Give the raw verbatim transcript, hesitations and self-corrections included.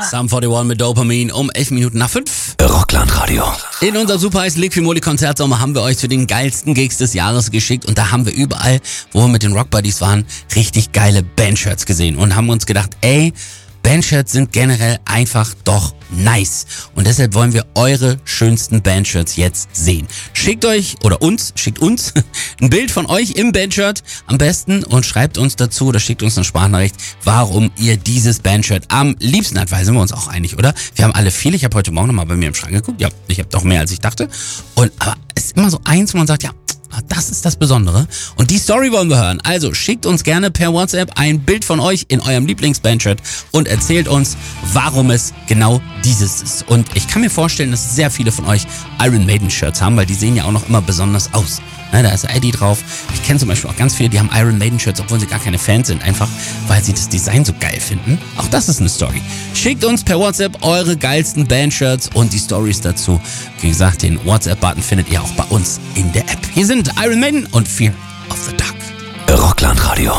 Sum einundvierzig mit Dopamin um elf Minuten nach fünf. Rockland-Radio. In unser super heiß Liquimoli Konzertsommer haben wir euch zu den geilsten Gigs des Jahres geschickt und da haben wir überall, wo wir mit den Rock Buddies waren, richtig geile Bandshirts gesehen und haben uns gedacht, ey, Bandshirts sind generell einfach doch nice. Und deshalb wollen wir eure schönsten Bandshirts jetzt sehen. Schickt euch, oder uns, schickt uns ein Bild von euch im Bandshirt am besten und schreibt uns dazu oder schickt uns eine Sprachnachricht, warum ihr dieses Bandshirt am liebsten habt. Weil sind wir uns auch einig, oder? Wir haben alle viele. Ich habe heute Morgen nochmal bei mir im Schrank geguckt. Ja, ich habe doch mehr als ich dachte. Und aber es ist immer so eins, wo man sagt, ja, das ist das Besondere. Und die Story wollen wir hören. Also schickt uns gerne per WhatsApp ein Bild von euch in eurem Lieblingsbandshirt und erzählt uns, warum es genau dieses ist. Und ich kann mir vorstellen, dass sehr viele von euch Iron Maiden Shirts haben, weil die sehen ja auch noch immer besonders aus. Ne, da ist Eddie drauf. Ich kenne zum Beispiel auch ganz viele, die haben Iron Maiden Shirts, obwohl sie gar keine Fans sind, einfach weil sie das Design so geil finden. Auch das ist eine Story. Schickt uns per WhatsApp eure geilsten Bandshirts und die Stories dazu. Wie gesagt, den WhatsApp-Button findet ihr auch bei uns in der App. Hier sind Iron Maiden und Fear of the Dark. Rockland-Radio.